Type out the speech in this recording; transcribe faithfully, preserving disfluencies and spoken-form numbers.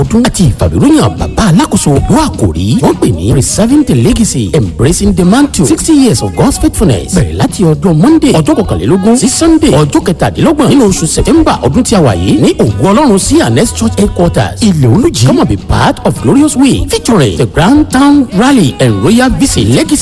ọdún àti ìfàmìlóyàn bàbá alákòóso ìlú àkòrí wọ́n pè ní preserving the legacy embracing the mantle sixty years of God's faithfulness bẹ̀rẹ̀ láti ọjọ́ Monday ọjọ́ kọkànlélógún sí Sunday ọjọ́ kẹtàdínlọ́gbọ̀n nínú oṣù September ọdún tí a wà yìí ní ògùn ọlọ́run sí Anes Church headquarters ilé olùjì come and be part of glorious week featuring the grand town rally and royal visit legacy